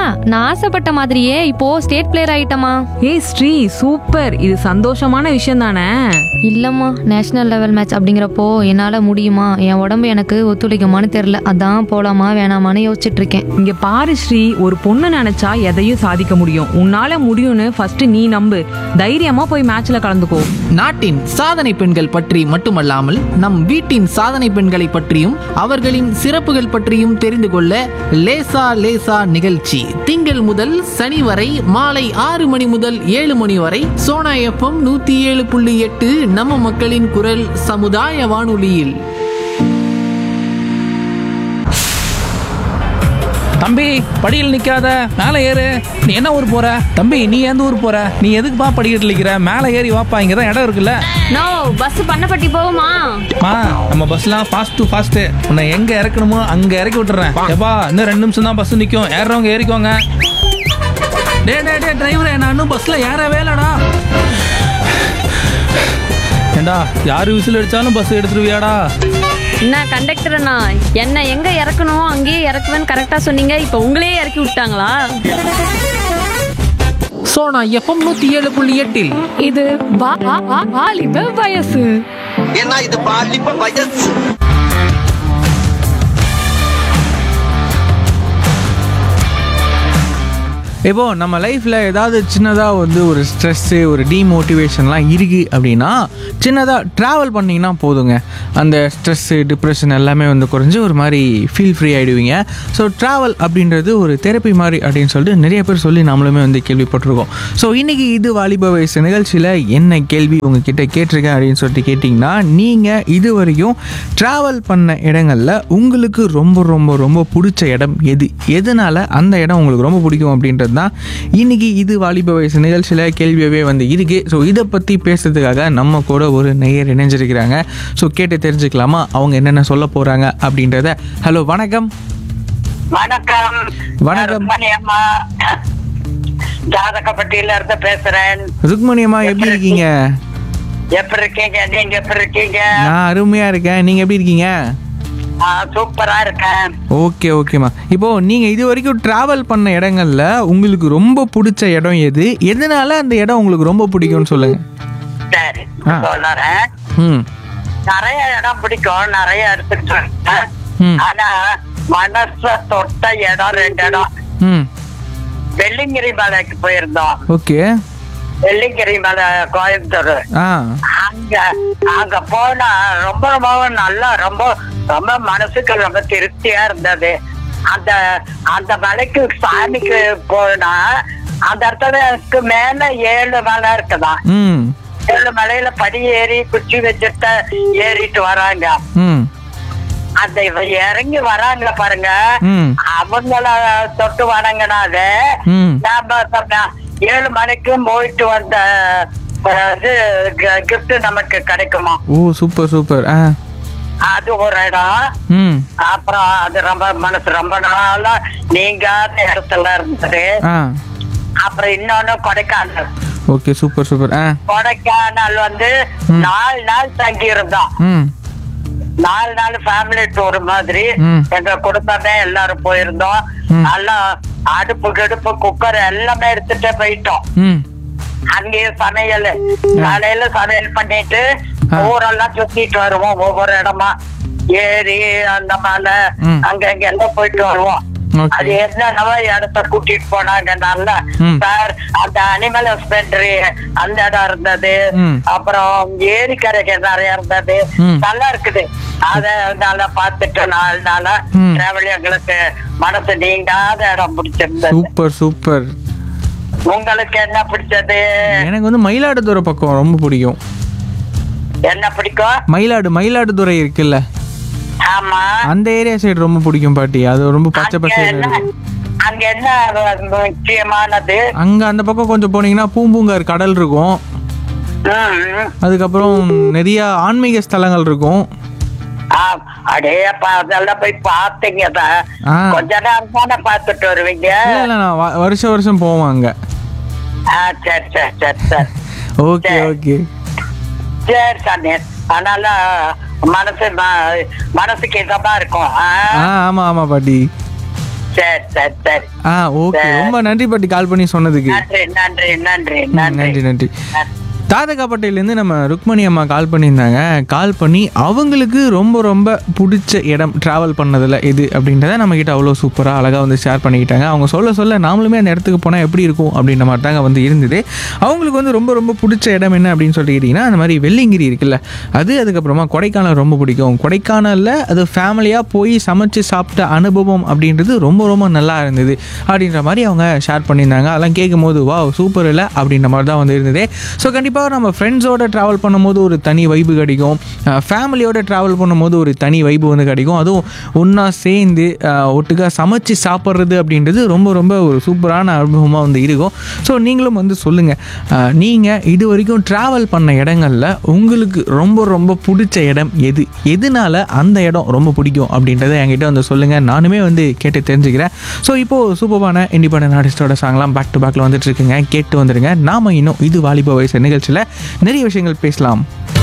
நான் ஆசைப்பட்ட மாதிரியே இப்போ ஸ்டேட் பிளேயர் ஆயிட்டமா. ஏய் ஸ்ரீ, சூப்பர். இது சந்தோஷமான விஷயம் தானே? இல்லம்மா, நேஷனல் லெவல் மேட்ச் அப்படிங்கிறப்போ என்னால முடியுமா, என் உடம்பு எனக்கு ஒத்துழைக்குமான்னு தெரியல. அதான் போலாமா வேணாமான்னு யோசிச்சுட்டு இருக்கேன். இங்க பாரு ஸ்ரீ, ஒரு பொண்ணு நினைச்சா எதையும் சாதிக்க முடியும். உன்னால முடியும்னு ஃபர்ஸ்ட் நீ நம்பு. தைரியமா போய் மேட்ச்ல கலந்துக்கோ. நாட்டின் சாதனை பெண்கள் பற்றி மட்டுமல்லாமல் நம் வீட்டின் சாதனை பெண்களை பற்றியும் அவர்களின் சிறப்புகள் பற்றியும் தெரிந்து கொள்ள லேசா லேசா நிகழ்ச்சி திங்கள் முதல் சனி வரை மாலை 6 மணி முதல் 7 மணி வரை சோனா FM 107.8 நம்ம மக்களின் குரல் சமுதாய வானொலியில். தம்பி, படியில் நிக்காத, மேலே ஏறு. நீ என்ன ஊர் போற? தம்பி, நீ எந்த ஊர் போற? நீ எதுக்குப்பா படிக்கட்டு நிக்கிற? மேலே ஏறி வாப்பா, இங்க தான் இடம் இருக்குல்ல. நோ, பஸ் பண்ணப்பட்டி போகுமா? நம்ம பஸ்லாம் ஃபாஸ்ட் டு ஃபாஸ்ட். உன்னை எங்க இறக்கணுமோ அங்க இறக்கி விட்டுறேன். எப்பா, இன்னும் 2 நிமிஷம் தான் பஸ் நிக்கும். ஏறவங்க ஏறிக்கோங்க. டே டிரைவரே, நான் இன்னும் பஸ்ல ஏறவே இல்லடா. ஏண்டா, யாரு விசில் அடிச்சாலும் பஸ் எடுத்துருவியாடா? என்ன கண்டக்டர்னா, என்ன எங்க இறக்கணும் அங்கேயே இறக்குவேன்னு கரெக்டா சொன்னீங்க. இப்போ உங்களையே இறக்கி விட்டாங்களா? சோனா FM 107.8 இது வாலிப வயசு. ஏன்னா இது பாலிப்ப வயசு. இப்போ நம்ம லைஃப்பில் ஏதாவது சின்னதாக வந்து ஒரு ஸ்ட்ரெஸ்ஸு, ஒரு டீமோட்டிவேஷன்லாம் இருக்குது அப்படின்னா சின்னதாக ட்ராவல் பண்ணிங்கன்னா போதுங்க. அந்த ஸ்ட்ரெஸ்ஸு, டிப்ரெஷன் எல்லாமே வந்து குறைஞ்சி ஒரு மாதிரி ஃபீல் ஃப்ரீ ஆகிடுவீங்க. ஸோ ட்ராவல் அப்படின்றது ஒரு தெரப்பி மாதிரி அப்படின்னு சொல்லிட்டு நிறைய பேர் சொல்லி நம்மளுமே வந்து கேள்விப்பட்டிருக்கோம். ஸோ இன்றைக்கி இது வாலிப வயசு நிகழ்ச்சியில் என்ன கேள்வி உங்ககிட்ட கேட்டிருக்கேன் அப்படின்னு சொல்லிட்டு கேட்டிங்கன்னா, நீங்கள் இது வரைக்கும் ட்ராவல் பண்ண இடங்களில் உங்களுக்கு ரொம்ப ரொம்ப ரொம்ப பிடிச்ச இடம் எது, எதனால் அந்த இடம் உங்களுக்கு ரொம்ப பிடிக்கும் அப்படின்றது தான் இன்னைக்கு இது வாலிப வயசு நிகழ்ச்சியில் கேள்வியவே வந்து இருக்கு. ஸோ இதை பற்றி பேசுறதுக்காக நம்ம கூட ஒரு நேயர் இணைஞ்சிருக்கிறாங்க. ஸோ கேட்டு தெரிஞ்சுக்கலாமா அவங்க என்னென்ன சொல்ல போகிறாங்க அப்படின்றத. ஹலோ, வணக்கம். வணக்கம். வணக்கம். ஜாதகப்பட்டியில இருந்து பேசுறேன். ருக்மணி அம்மா, எப்படி இருக்கீங்க? எப்படி இருக்கீங்க? நீங்க எப்படி இருக்கீங்க? நான் அருமையாக இருக்கேன். நீங்கள் எப்படி இருக்கீங்க? சூப்பரா இருக்கேன். ஓகேம்மா. இப்போ நீங்கள் இது வரைக்கும் ட்ராவல் பண்ண இடங்கள்ல உங்களுக்கு ரொம்ப பிடிச்ச இடம் எது, எதனால அந்த இடம் உங்களுக்கு ரொம்ப பிடிக்கும்னு சொல்லுங்க. சரி, சொல்றேன். நிறைய இடம் பிடிக்கும், நிறைய இடத்துக்கு. ஆனா மனச தொட்ட இடம் 2 இடம். வெள்ளிங்கிரி மலைக்கு போயிருந்தோம். ஓகே. வெள்ளிங்கிரி மலை, கோயம்புத்தூர். அங்க போனா ரொம்ப ரொம்ப நல்லா, ரொம்ப ரொம்ப மனசுக்கு ரொம்ப திருப்தியா இருந்தது. அந்த மலைக்கு சாமிக்கு போனா அந்த இடத்துல மேல 7 மலை இருக்குதான். 7 மலையில படி ஏறி குச்சி வச்சுட்டு ஏறிட்டு வராங்க. அந்த இறங்கி வராங்க பாருங்க, அவங்கள தொட்டு வணங்கினால நாம 7 மணிக்கும் போயிட்டு வந்த கிஃப்ட் நமக்கு கிடைக்குமா? ஓ, சூப்பர் சூப்பர். அது ஒரு இடம். அப்புறம் அது ரொம்ப மனசு ரொம்ப நாளா நீங்காத இடத்துல இருந்தது. அப்புறம் இன்னொன்னு Kodaikanal. Okay, super super. Kodaikanal வந்து 4 நாள் தங்கி இருந்தோம். 4 நாள் ஃபேமிலி டூர் மாதிரி எங்க குடும்பமே எல்லாரும் போயிருந்தோம். நல்லா அடுப்பு கடுப்பு குக்கர் எல்லாமே எடுத்துட்டு போயிட்டோம். அங்கேயே சமையல், காலையில சமையல் பண்ணிட்டு ஊரெல்லாம் சுத்திட்டு வருவோம். ஒவ்வொரு இடமா ஏரி, அந்த மலை, அங்க இங்க எல்லாம் போயிட்டு வருவோம். அது என்னன்னா இடத்த கூட்டிட்டு போனாங்க. நல்லா அந்த அனிமல் ஹஸ்பண்டரி அந்த இடம் இருந்தது. அப்புறம் ஏரிக்கரைக்கு நிறைய இருந்தது. நல்லா இருக்குது. அத நல்லா பாத்துட்டு 4 நாளா டிராவல் எங்களுக்கு மனசு நீங்காத இடம் பிடிச்சிருந்தது. Super super. உங்களுக்கு என்ன பிடிச்சது? எனக்கு வந்து மயிலாடுதுறை பக்கம் ரொம்ப பிடிக்கும். என்ன பிடிக்கும்? மயிலாடுதுறை இருக்குல்ல, ஆமா, அந்த ஏரியா சைடு ரொம்ப பிடிக்கும் பாட்டி. அது ரொம்ப பச்சை பசேல். அங்க என்ன முக்கியமானது? அங்க அந்த பக்கம் கொஞ்சம் போனீங்கன்னா பூம்பூங்கார் கடல் இருக்கும். அதுக்கப்புறம் நிறைய ஆன்மீக ஸ்தலங்கள் இருக்கும். அதெல்லாம் போய் பாத்தீங்க? கொஞ்ச நேரம் தானே பாத்துட்டு வருவீங்க? வருஷம் போவோம் அங்க. சரி சரி சரி சரி. Okay okay. சரி சாமி. அதனால மனசுக்கு இதமா இருக்கும். ஆமா ஆமா பாட்டி. சரி சரி சரி. ஓகே, ரொம்ப நன்றி பாட்டி கால் பண்ணி சொன்னதுக்கு. நன்றி நன்றி நன்றி நன்றி நன்றி. தாதகாப்பட்டையிலேருந்து நம்ம ருக்மணி அம்மா கால் பண்ணியிருந்தாங்க. கால் பண்ணி அவங்களுக்கு ரொம்ப ரொம்ப பிடிச்ச இடம் ட்ராவல் பண்ணதில் எது அப்படின்றத நம்மக்கிட்ட அவ்வளோ சூப்பராக அழகாக வந்து ஷேர் பண்ணிக்கிட்டாங்க. அவங்க சொல்ல நாமளுமே அந்த இடத்துக்கு போனால் எப்படி இருக்கும் அப்படின்ற மாதிரி தாங்க வந்து இருந்தது. அவங்களுக்கு வந்து ரொம்ப ரொம்ப பிடிச்ச இடம் என்ன அப்படின்னு சொல்லிக்கிட்டிங்கன்னா, அந்த மாதிரி வெள்ளிங்கிரி இருக்குல்ல அது, அதுக்கப்புறமா கொடைக்கானல் ரொம்ப பிடிக்கும். கொடைக்கானலில் அது ஃபேமிலியாக போய் சமைச்சு சாப்பிட்ட அனுபவம் அப்படின்றது ரொம்ப ரொம்ப நல்லா இருந்தது அப்படின்ற மாதிரி அவங்க ஷேர் பண்ணியிருந்தாங்க. அதெல்லாம் கேட்கும் போது வா சூப்பர் இல்லை அப்படின்ற மாதிரி தான் வந்து இருந்தது. ஸோ கண்டிப்பாக நம்ம ஃப்ரெண்ட்ஸோட ட்ராவல் பண்ணும்போது ஒரு தனி வைப்பு கிடைக்கும், ஃபேமிலியோட ட்ராவல் பண்ணும்போது ஒரு தனி வைப்பு வந்து கிடைக்கும். அதுவும் ஒன்றா சேர்ந்து ஒட்டுக்காக சமைச்சு சாப்பிட்றது அப்படின்றது ரொம்ப ரொம்ப ஒரு சூப்பரான அனுபவமாக வந்து இருக்கும். ஸோ நீங்களும் வந்து சொல்லுங்கள், நீங்கள் இது வரைக்கும் ட்ராவல் பண்ண இடங்களில் உங்களுக்கு ரொம்ப ரொம்ப பிடிச்ச இடம் எது, எதனால அந்த இடம் ரொம்ப பிடிக்கும் அப்படின்றத என்கிட்ட வந்து சொல்லுங்கள். நானுமே வந்து கேட்டு தெரிஞ்சுக்கிறேன். ஸோ இப்போது சூப்பரான இண்டிபெண்டன்ட் ஆர்டிஸ்டோட சாங்லாம் பேக் டு பேக்கில் வந்துட்டு இருக்குங்க, கேட்டு வந்துடுங்க. நாம இன்னும் இது வாலிப வயசு நிகழ்ச்சியில் நிறைய விஷயங்கள் பேசலாம்.